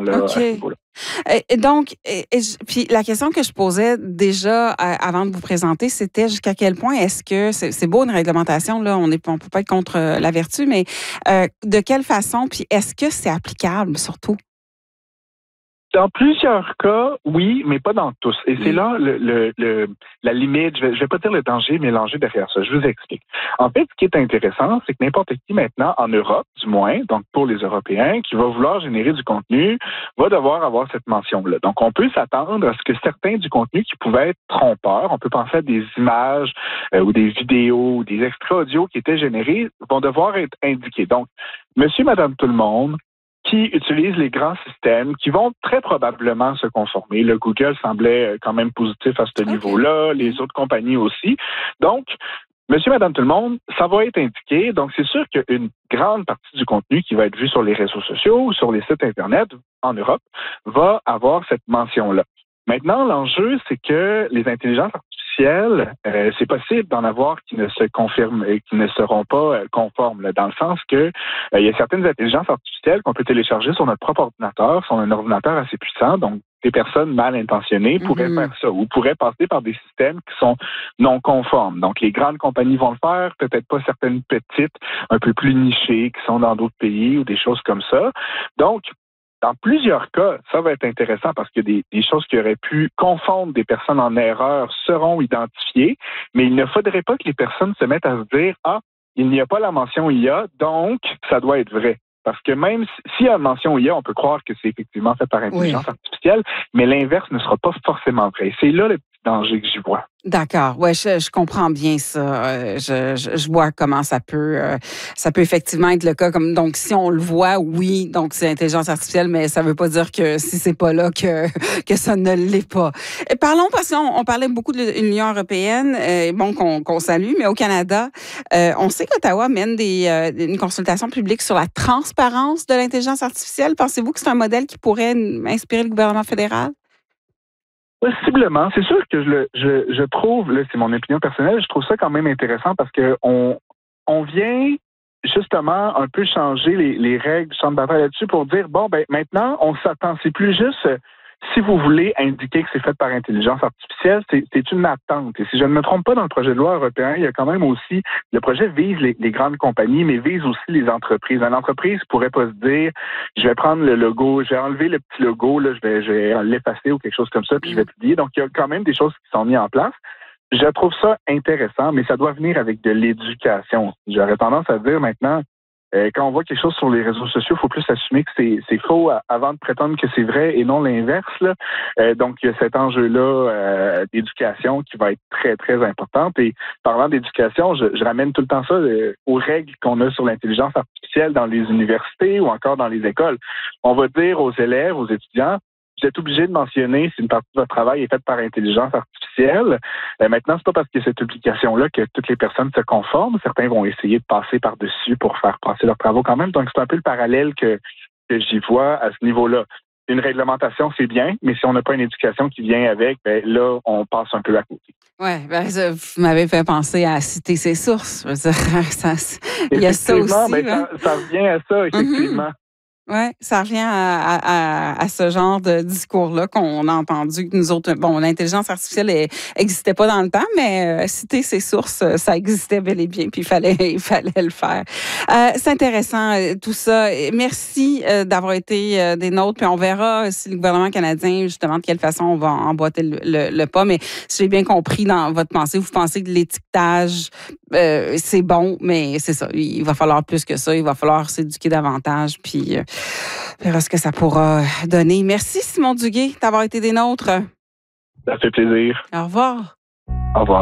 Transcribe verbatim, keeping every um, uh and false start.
là, OK. à ce niveau-là. Et donc, et, et, puis la question que je posais déjà euh, avant de vous présenter, c'était jusqu'à quel point est-ce que, c'est, c'est beau une réglementation, là, on ne on peut pas être contre la vertu, mais euh, de quelle façon, puis est-ce que c'est applicable surtout? Dans plusieurs cas, oui, mais pas dans tous. Et c'est là le, le, le, la limite, je vais, je vais pas dire le danger, mais l'enjeu derrière ça. Je vous explique. En fait, ce qui est intéressant, c'est que n'importe qui maintenant, en Europe, du moins, donc pour les Européens, qui va vouloir générer du contenu, va devoir avoir cette mention-là. Donc, on peut s'attendre à ce que certains du contenu qui pouvaient être trompeurs, on peut penser à des images euh, ou des vidéos ou des extraits audio qui étaient générés, vont devoir être indiqués. Donc, monsieur, madame, tout le monde, qui utilisent les grands systèmes, qui vont très probablement se conformer. Le Google semblait quand même positif à ce okay. niveau-là, les autres compagnies aussi. Donc, monsieur, madame, tout le monde, ça va être indiqué. Donc, c'est sûr qu'une grande partie du contenu qui va être vu sur les réseaux sociaux ou sur les sites Internet en Europe va avoir cette mention-là. Maintenant, l'enjeu, c'est que les intelligences artificielles, euh, c'est possible d'en avoir qui ne se confirment et qui ne seront pas euh, conformes, là, dans le sens que euh, il y a certaines intelligences artificielles qu'on peut télécharger sur notre propre ordinateur, sur un ordinateur assez puissant, donc des personnes mal intentionnées pourraient mm-hmm. faire ça ou pourraient passer par des systèmes qui sont non conformes. Donc, les grandes compagnies vont le faire, peut-être pas certaines petites, un peu plus nichées, qui sont dans d'autres pays ou des choses comme ça. Donc, dans plusieurs cas, ça va être intéressant parce que des, des choses qui auraient pu confondre des personnes en erreur seront identifiées, mais il ne faudrait pas que les personnes se mettent à se dire « Ah, il n'y a pas la mention I A, donc ça doit être vrai ». Parce que même s'il y a une mention I A, on peut croire que c'est effectivement fait par intelligence oui. artificielle, mais l'inverse ne sera pas forcément vrai. C'est là le petit danger que j'y vois. D'accord, ouais, je, je comprends bien ça. Je, je, je vois comment ça peut, euh, ça peut effectivement être le cas. Comme donc, si on le voit, oui, donc c'est intelligence artificielle, mais ça veut pas dire que si c'est pas là que que ça ne l'est pas. Et parlons parce qu'on on parlait beaucoup de l'Union européenne, euh, bon qu'on, qu'on salue, mais au Canada, euh, on sait qu'Ottawa mène des euh, une consultation publique sur la transparence de l'intelligence artificielle. Pensez-vous que c'est un modèle qui pourrait inspirer le gouvernement fédéral? Possiblement. C'est sûr que je, le, je, je trouve, là, c'est mon opinion personnelle, je trouve ça quand même intéressant parce que on, on vient justement un peu changer les, les règles du centre de bataille là-dessus pour dire, bon, ben maintenant, on s'attend. C'est plus juste, si vous voulez indiquer que c'est fait par intelligence artificielle, c'est, c'est une attente. Et si je ne me trompe pas, dans le projet de loi européen, il y a quand même aussi, le projet vise les, les grandes compagnies, mais vise aussi les entreprises. Une entreprise pourrait pas se dire, je vais prendre le logo, je vais enlever le petit logo, là, je vais, je vais l'effacer ou quelque chose comme ça, puis je vais publier. Donc, il y a quand même des choses qui sont mises en place. Je trouve ça intéressant, mais ça doit venir avec de l'éducation. J'aurais tendance à dire maintenant, Euh, quand on voit quelque chose sur les réseaux sociaux, il faut plus assumer que c'est, c'est faux avant de prétendre que c'est vrai et non l'inverse. Là. Euh, donc, il y a cet enjeu-là euh, d'éducation qui va être très, très importante. Et parlant d'éducation, je, je ramène tout le temps ça euh, aux règles qu'on a sur l'intelligence artificielle dans les universités ou encore dans les écoles. On va dire aux élèves, aux étudiants, vous êtes obligé de mentionner si une partie de votre travail est faite par intelligence artificielle. Euh, maintenant, c'est pas parce qu'il y a cette publication-là que toutes les personnes se conforment. Certains vont essayer de passer par-dessus pour faire passer leurs travaux quand même. Donc, c'est un peu le parallèle que, que j'y vois à ce niveau-là. Une réglementation, c'est bien, mais si on n'a pas une éducation qui vient avec, ben là, on passe un peu à côté. Oui, ben, vous m'avez fait penser à citer ses sources. Je veux dire, ça, il y a ça aussi. Ben, hein? ça, ça revient à ça, effectivement. Mm-hmm. Oui, ça revient à, à, à ce genre de discours-là qu'on a entendu. Que nous autres, bon, l'intelligence artificielle n'existait pas dans le temps, mais euh, citer ses sources, ça existait bel et bien, puis il fallait, il fallait le faire. Euh, c'est intéressant, tout ça. Merci euh, d'avoir été euh, des nôtres, puis on verra si le gouvernement canadien, justement, de quelle façon on va emboîter le, le, le pas. Mais si j'ai bien compris dans votre pensée, vous pensez que l'étiquetage, euh, c'est bon, mais c'est ça, il va falloir plus que ça, il va falloir s'éduquer davantage, puis... Euh, on verra ce que ça pourra donner. Merci, Simon Duguay, d'avoir été des nôtres. Ça fait plaisir. Au revoir. Au revoir.